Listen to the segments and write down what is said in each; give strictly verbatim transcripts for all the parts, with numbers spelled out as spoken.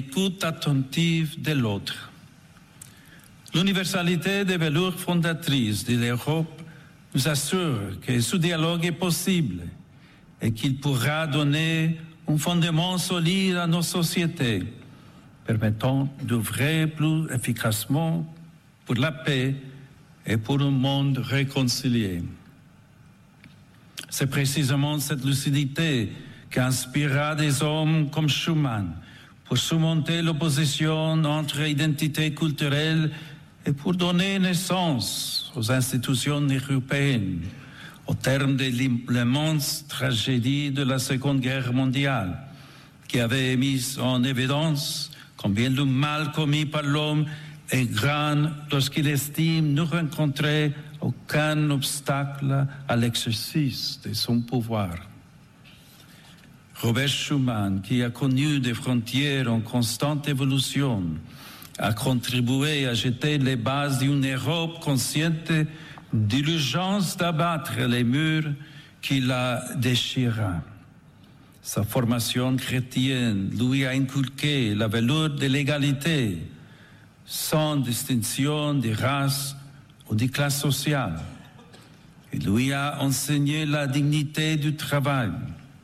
l'écoute attentive de l'autre. L'universalité des valeurs fondatrices de l'Europe nous assure que ce dialogue est possible et qu'il pourra donner un fondement solide à nos sociétés, permettant d'œuvrer plus efficacement pour la paix et pour un monde réconcilié. C'est précisément cette lucidité qui inspirera des hommes comme Schuman pour surmonter l'opposition entre identités culturelles et pour donner naissance aux institutions européennes au terme de l'immense tragédie de la Seconde Guerre mondiale qui avait mis en évidence combien le mal commis par l'homme est grand lorsqu'il estime ne rencontrer aucun obstacle à l'exercice de son pouvoir. Robert Schuman, qui a connu des frontières en constante évolution, a contribué à jeter les bases d'une Europe consciente de l'urgence d'abattre les murs qui la déchirent. Sa formation chrétienne lui a inculqué la valeur de l'égalité, sans distinction de race ou de classe sociale. Il lui a enseigné la dignité du travail,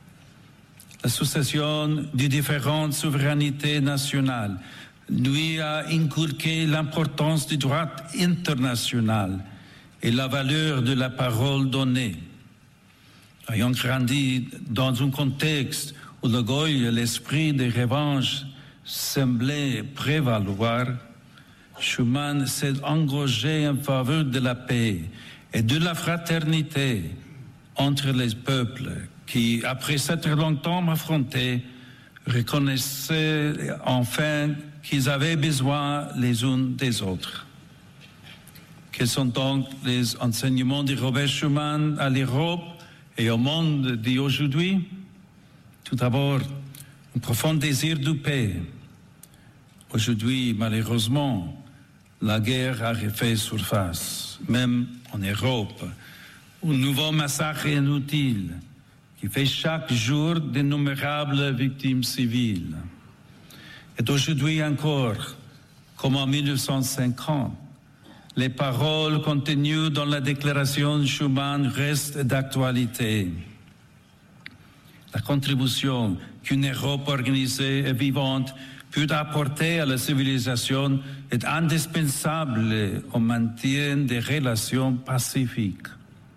l'association de différentes souverainetés nationales, lui a inculqué l'importance du droit international et la valeur de la parole donnée. Ayant grandi dans un contexte où l'orgueil et l'esprit de revanche semblaient prévaloir, Schuman s'est engagé en faveur de la paix et de la fraternité entre les peuples qui, après s'être longtemps affrontés, reconnaissaient enfin qu'ils avaient besoin les uns des autres. Quels sont donc les enseignements de Robert Schuman à l'Europe et au monde d'aujourd'hui? Tout d'abord, un profond désir de paix. Aujourd'hui, malheureusement, la guerre a refait surface, même en Europe. Un nouveau massacre inutile qui fait chaque jour d'innombrables victimes civiles. Et aujourd'hui encore, comme en mille neuf cent cinquante, les paroles contenues dans la déclaration de Schuman restent d'actualité. La contribution qu'une Europe organisée et vivante peut apporter à la civilisation est indispensable au maintien des relations pacifiques.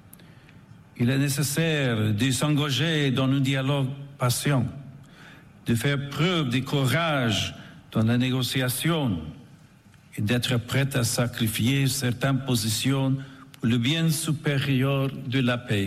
Il est nécessaire de s'engager dans un dialogue patient, de faire preuve de courage dans la négociation et d'être prêt à sacrifier certaines positions pour le bien supérieur de la paix.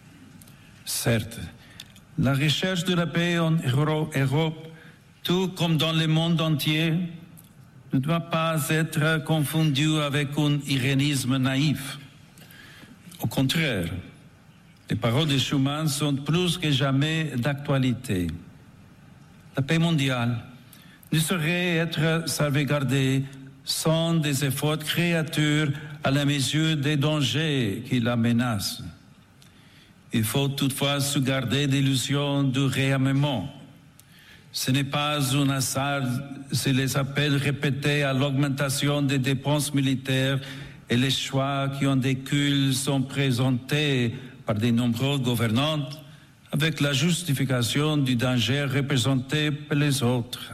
Certes, la recherche de la paix en Europe, tout comme dans le monde entier, ne doit pas être confondue avec un irénisme naïf. Au contraire, les paroles de Schuman sont plus que jamais d'actualité. La paix mondiale ne saurait être sauvegardée sans des efforts créateurs à la mesure des dangers qui la menacent. Il faut toutefois se garder d'illusions de réarmement. Ce n'est pas un hasard si les appels répétés à l'augmentation des dépenses militaires et les choix qui en découlent sont présentés par de nombreux gouvernants avec la justification du danger représenté par les autres.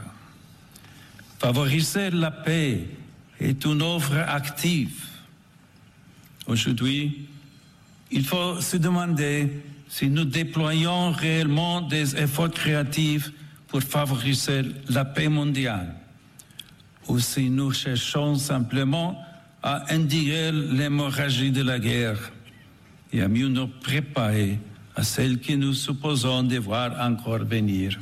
Favoriser la paix est une offre active. Aujourd'hui, il faut se demander si nous déployons réellement des efforts créatifs pour favoriser la paix mondiale ou si nous cherchons simplement à endiguer l'hémorragie de la guerre et à mieux nous préparer à celle que nous supposons devoir encore venir.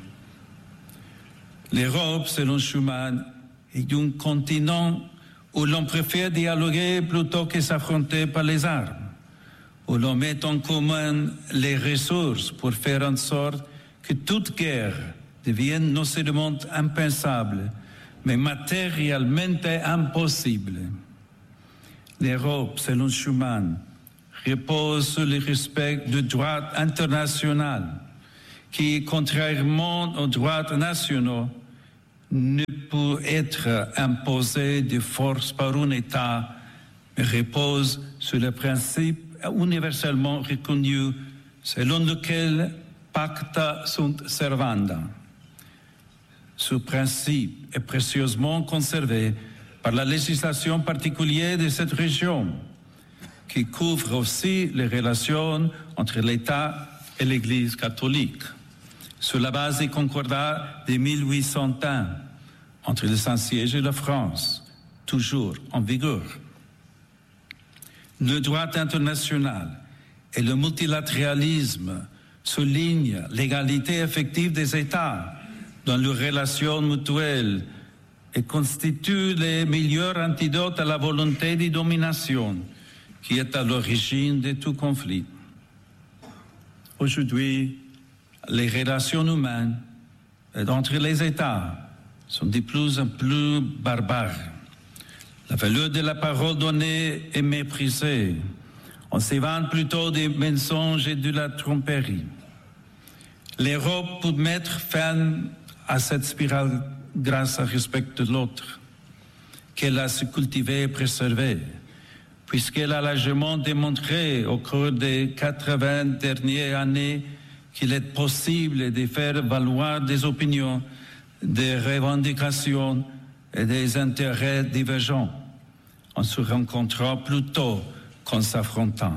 L'Europe, selon Schuman, est un continent où l'on préfère dialoguer plutôt que s'affronter par les armes, où l'on met en commun les ressources pour faire en sorte que toute guerre devienne non seulement impensable, mais matériellement impossible. L'Europe, selon Schuman, repose sur le respect du droit international, qui, contrairement aux droits nationaux, ne peut être imposée de force par un État, mais repose sur le principe universellement reconnu selon lequel pacta sunt servanda. Ce principe est précieusement conservé par la législation particulière de cette région, qui couvre aussi les relations entre l'État et l'Église catholique, sur la base des concordats de mille huit cent un entre le Saint-Siège et la France, toujours en vigueur. Le droit international et le multilatéralisme soulignent l'égalité effective des États dans leurs relations mutuelles et constituent les meilleurs antidotes à la volonté de domination qui est à l'origine de tout conflit. Aujourd'hui, les relations humaines entre les États sont de plus en plus barbares. La valeur de la parole donnée est méprisée. On s'évade plutôt des mensonges et de la tromperie. L'Europe peut mettre fin à cette spirale grâce au respect de l'autre, qu'elle a su cultiver et préserver, puisqu'elle a largement démontré au cours des quatre-vingts dernières années qu'il est possible de faire valoir des opinions, des revendications et des intérêts divergents, en se rencontrant plutôt qu'en s'affrontant.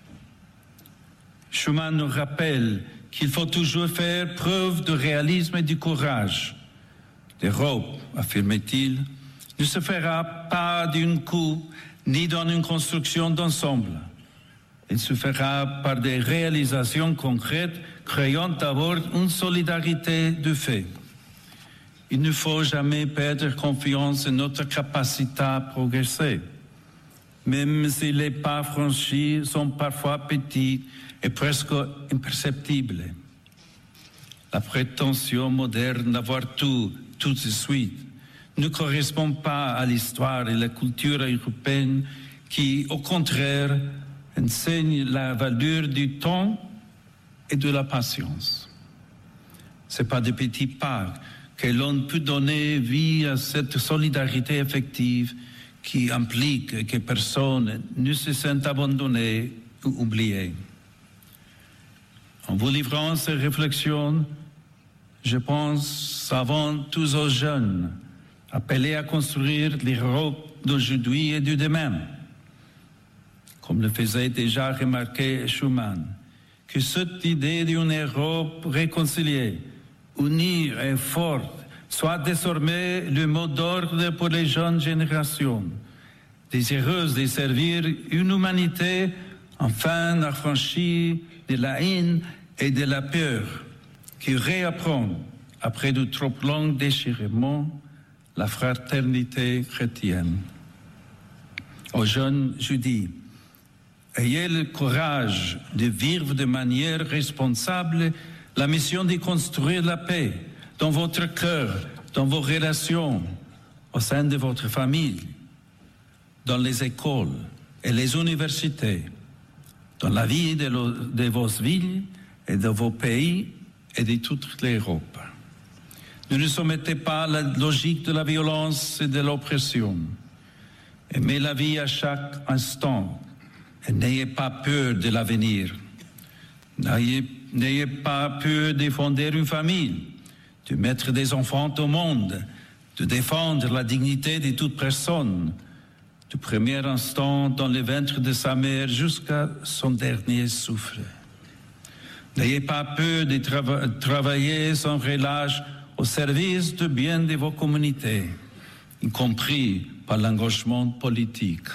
Schuman nous rappelle qu'il faut toujours faire preuve de réalisme et de courage. L'Europe, affirme-t-il, ne se fera pas d'un coup ni dans une construction d'ensemble. Elle se fera par des réalisations concrètes, créant d'abord une solidarité de fait. Il ne faut jamais perdre confiance en notre capacité à progresser, même si les pas franchis sont parfois petits et presque imperceptibles. La prétention moderne d'avoir tout, tout de suite, ne correspond pas à l'histoire et la culture européenne qui, au contraire, enseignent la valeur du temps et de la patience. Ce n'est pas de petits pas que l'on peut donner vie à cette solidarité effective qui implique que personne ne se sente abandonné ou oublié. En vous livrant ces réflexions, je pense avant tout aux jeunes, appelés à construire l'Europe d'aujourd'hui et du demain. Comme le faisait déjà remarquer Schuman, que cette idée d'une Europe réconciliée, unie et forte, soit désormais le mot d'ordre pour les jeunes générations, désireuses de servir une humanité enfin affranchie de la haine et de la peur, qui réapprend, après de trop longs déchirements, la fraternité chrétienne. Aux jeunes, je dis, ayez le courage de vivre de manière responsable la mission de construire la paix dans votre cœur, dans vos relations, au sein de votre famille, dans les écoles et les universités, dans la vie de, lo, de vos villes et de vos pays et de toute l'Europe. Ne nous soumettez pas à la logique de la violence et de l'oppression. Aimez la vie à chaque instant et n'ayez pas peur de l'avenir. N'ayez, n'ayez pas peur de fonder une famille, de mettre des enfants au monde, de défendre la dignité de toute personne, du premier instant dans le ventre de sa mère jusqu'à son dernier souffle. N'ayez pas peur de trava- travailler sans relâche au service du bien de vos communautés, y compris par l'engagement politique.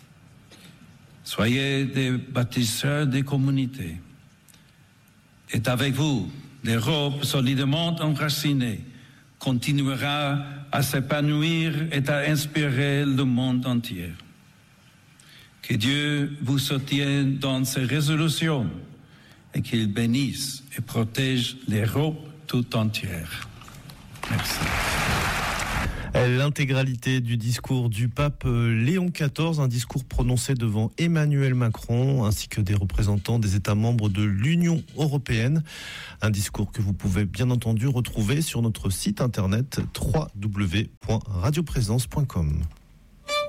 Soyez des bâtisseurs des communautés. Et avec vous, l'Europe solidement enracinée continuera à s'épanouir et à inspirer le monde entier. Que Dieu vous soutienne dans ses résolutions et qu'il bénisse et protège l'Europe tout entière. Merci. L'intégralité du discours du pape Léon quatorze, un discours prononcé devant Emmanuel Macron ainsi que des représentants des États membres de l'Union européenne. Un discours que vous pouvez bien entendu retrouver sur notre site internet w w w point radio présence point com.